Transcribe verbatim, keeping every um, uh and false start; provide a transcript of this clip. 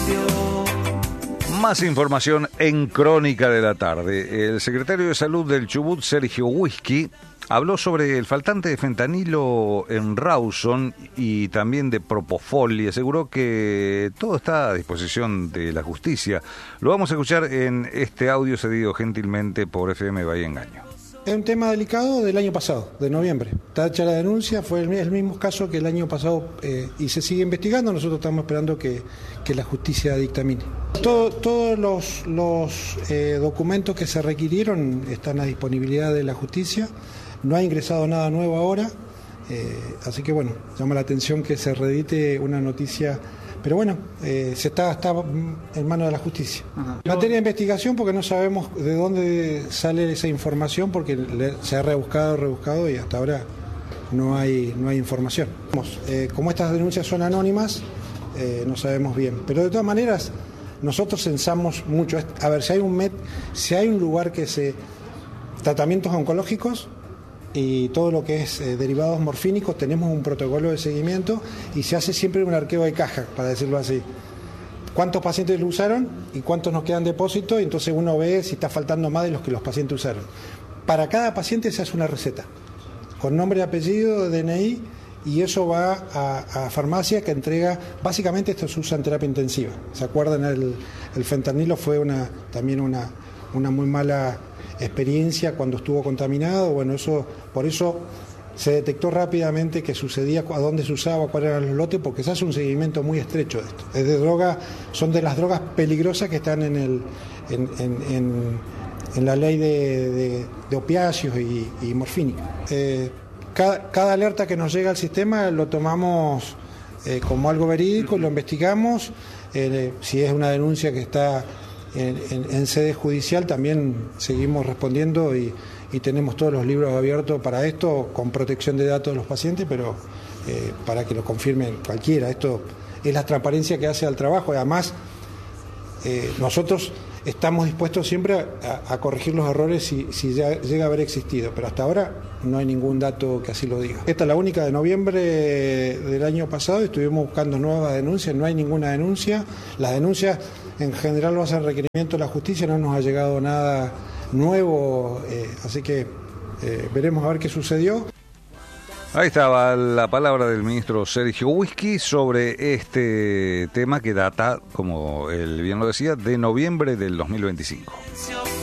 Más información en Crónica de la Tarde. El secretario de Salud del Chubut, Sergio Whisky, habló sobre el faltante de fentanilo en Rawson y también de propofol y aseguró que todo está a disposición de la justicia. Lo vamos a escuchar en este audio cedido gentilmente por F M Bahía Engaño. Es un tema delicado del año pasado, de noviembre. Está hecha la denuncia, fue el, el mismo caso que el año pasado eh, y se sigue investigando. Nosotros estamos esperando que, que la justicia dictamine. Todo, todos los, los eh, documentos que se requirieron están a disponibilidad de la justicia. No ha ingresado nada nuevo ahora, eh, así que bueno, llama la atención que se reedite una noticia. Pero bueno, eh, se está, está en manos de la justicia. Ajá. Materia de investigación porque no sabemos de dónde sale esa información porque le, se ha rebuscado, rebuscado y hasta ahora no hay, no hay información. Eh, como estas denuncias son anónimas, eh, no sabemos bien. Pero de todas maneras, nosotros censamos mucho. A ver, si hay un, met, si hay un lugar que se... Tratamientos oncológicos y todo lo que es eh, derivados morfínicos, tenemos un protocolo de seguimiento y se hace siempre un arqueo de caja, para decirlo así. ¿Cuántos pacientes lo usaron y cuántos nos quedan depósito? Y entonces uno ve si está faltando más de los que los pacientes usaron. Para cada paciente se hace una receta, con nombre y apellido, D N I, y eso va a, a farmacia que entrega, básicamente esto se usa en terapia intensiva. ¿Se acuerdan? El, el fentanilo fue una, también una, una muy mala experiencia cuando estuvo contaminado. Bueno, eso por eso se detectó rápidamente que sucedía, a dónde se usaba, cuáles eran los lotes, porque se hace un seguimiento muy estrecho de esto. Es de droga, son de las drogas peligrosas que están en el en, en, en, en la ley de, de, de opiáceos y, y morfínicos. Eh, cada, cada alerta que nos llega al sistema lo tomamos eh, como algo verídico, lo investigamos. Eh, si es una denuncia que está En, en, en sede judicial también seguimos respondiendo y, y tenemos todos los libros abiertos para esto, con protección de datos de los pacientes, pero eh, para que lo confirmen cualquiera. Esto es la transparencia que hace al trabajo. Además, eh, nosotros estamos dispuestos siempre a, a corregir los errores si, si ya llega a haber existido, pero hasta ahora no hay ningún dato que así lo diga. Esta es la única de noviembre del año pasado, estuvimos buscando nuevas denuncias, no hay ninguna denuncia. Las denuncias en general lo hacen requerimiento de la justicia, no nos ha llegado nada nuevo, eh, así que eh, veremos a ver qué sucedió. Ahí estaba la palabra del ministro Sergio Whisky sobre este tema que data, como él bien lo decía, de noviembre del dos mil veinticinco.